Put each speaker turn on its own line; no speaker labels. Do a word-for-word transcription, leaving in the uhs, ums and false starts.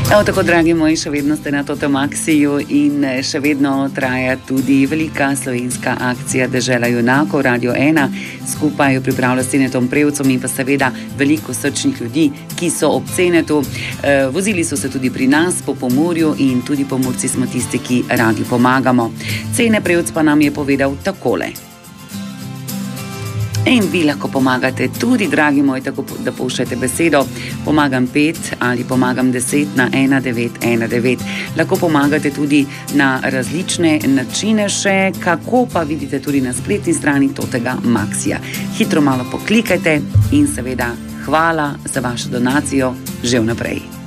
Evo tako, dragi moji, še vedno ste na Toto Maxiju in še vedno traja tudi velika slovenska akcija Dežela junakov, Radio ena. Skupaj jo pripravlja s Cinetom Prevcem in pa seveda veliko srčnih ljudi, ki so ob Cinetu. E, vozili so se tudi pri nas po Pomurju in tudi Pomurci smo tisti, ki radi pomagamo. Cene Prevc pa nam je povedal takole. In vi lahko pomagate tudi, dragi moji, tako da pošljete besedo pomagam pet ali pomagam deset na ena devet ena devet. Lahko pomagate tudi na različne načine še, kako pa vidite tudi na spletni strani Totega Maxija. Hitro malo poklikajte in seveda hvala za vašo donacijo že vnaprej.